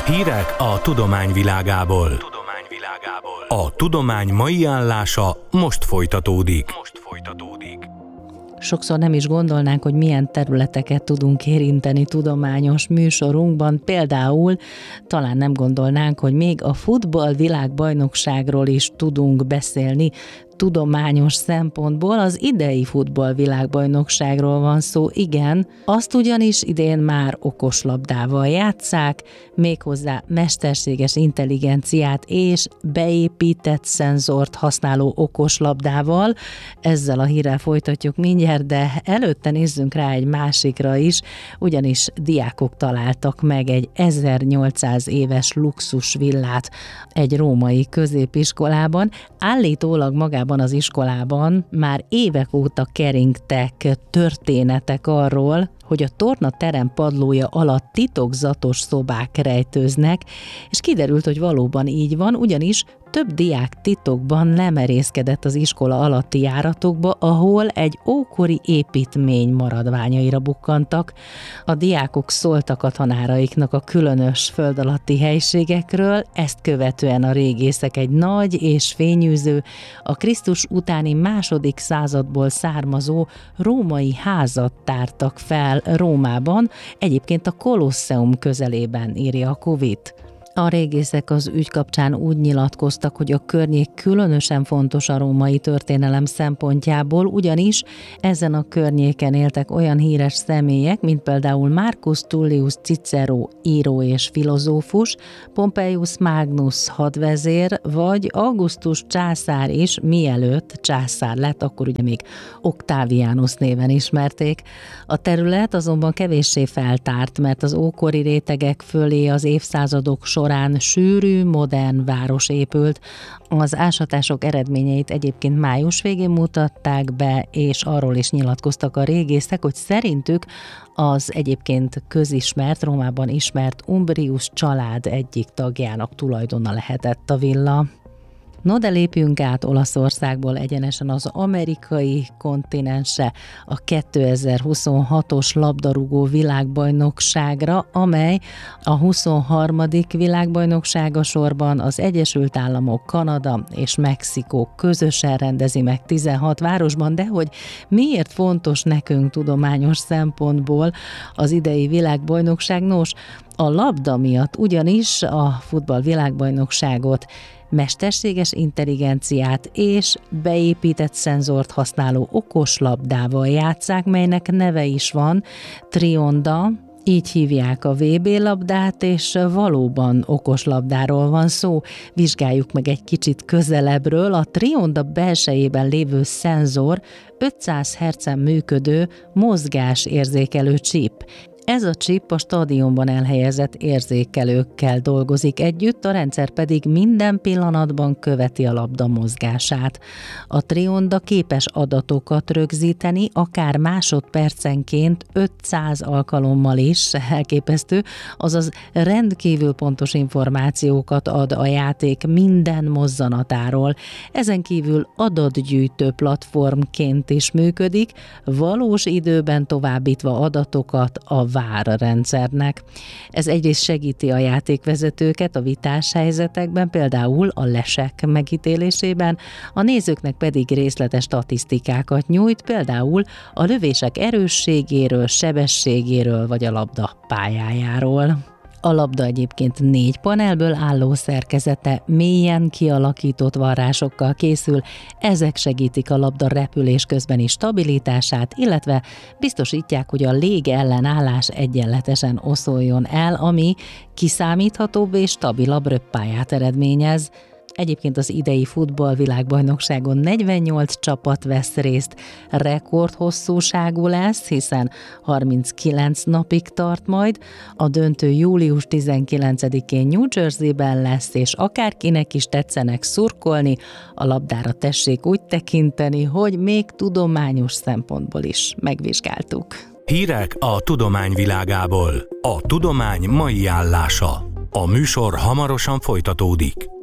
Hírek a tudomány világából. A tudomány mai állása most folytatódik. Sokszor nem is gondolnánk, hogy milyen területeket tudunk érinteni tudományos műsorunkban. Például talán nem gondolnánk, hogy még a futball világbajnokságról is tudunk beszélni tudományos szempontból. Az idei futball világbajnokságról van szó, igen. Azt ugyanis idén már okoslabdával játsszák, méghozzá mesterséges intelligenciát és beépített szenzort használó okoslabdával. Ezzel a hírrel folytatjuk mindjárt, de előtte nézzünk rá egy másikra is, ugyanis diákok találtak meg egy 1800 éves luxusvillát egy római középiskolában. Állítólag magában az iskolában már évek óta keringtek történetek arról, hogy a tornaterem padlója alatt titokzatos szobák rejtőznek, és kiderült, hogy valóban így van, ugyanis több diák titokban lemerészkedett az iskola alatti járatokba, ahol egy ókori építmény maradványaira bukkantak. A diákok szóltak a tanáraiknak a különös föld alatti helységekről, ezt követően a régészek egy nagy és fényűző, a Krisztus utáni II. Századból származó római házat tártak fel Rómában, egyébként a Kolosseum közelében, írja a Covid. A régészek az ügy kapcsán úgy nyilatkoztak, hogy a környék különösen fontos a római történelem szempontjából, ugyanis ezen a környéken éltek olyan híres személyek, mint például Marcus Tullius Cicero író és filozófus, Pompeius Magnus hadvezér, vagy Augustus császár is, mielőtt császár lett, akkor ugye még Octavianus néven ismerték. A terület azonban kevéssé feltárt, mert az ókori rétegek fölé az évszázadok során sűrű, modern város épült. Az ásatások eredményeit egyébként május végén mutatták be, és arról is nyilatkoztak a régészek, hogy szerintük az egyébként közismert, Rómában ismert Umbrius család egyik tagjának tulajdona lehetett a villa. No, de lépjünk át Olaszországból egyenesen az amerikai kontinensre, a 2026-os labdarúgó világbajnokságra, amely a 23. világbajnoksága sorban az Egyesült Államok, Kanada és Mexikó közösen rendezi meg 16 városban, de hogy miért fontos nekünk tudományos szempontból az idei világbajnokság? Nos, a labda miatt, ugyanis a futball világbajnokságot mesterséges intelligenciát és beépített szenzort használó okoslabdával játsszák, melynek neve is van, Trionda, így hívják a VB labdát, és valóban okoslabdáról van szó. Vizsgáljuk meg egy kicsit közelebbről. A Trionda belsejében lévő szenzor 500 Hz-en működő mozgásérzékelő csip. Ez a csip a stadionban elhelyezett érzékelőkkel dolgozik együtt, a rendszer pedig minden pillanatban követi a labda mozgását. A Trionda képes adatokat rögzíteni, akár másodpercenként 500 alkalommal is, elképesztő, azaz rendkívül pontos információkat ad a játék minden mozzanatáról. Ezen kívül adatgyűjtő platformként is működik, valós időben továbbítva adatokat a VAR rendszernek. Ez egyrészt segíti a játékvezetőket a vitás helyzetekben, például a lesek megítélésében, a nézőknek pedig részletes statisztikákat nyújt, például a lövések erősségéről, sebességéről vagy a labda pályájáról. A labda egyébként 4 panelből álló szerkezete mélyen kialakított varrásokkal készül, ezek segítik a labda repülés közbeni stabilitását, illetve biztosítják, hogy a légellenállás egyenletesen oszoljon el, ami kiszámíthatóbb és stabilabb röppályát eredményez. Egyébként az idei futball világbajnokságon 48 csapat vesz részt, rekordhosszúságú lesz, hiszen 39 napig tart majd. A döntő július 19-én New Jerseyben lesz, és akárkinek is tetszenek szurkolni, a labdára tessék úgy tekinteni, hogy még tudományos szempontból is megvizsgáltuk. Hírek a tudomány világából. A tudomány mai állása. A műsor hamarosan folytatódik.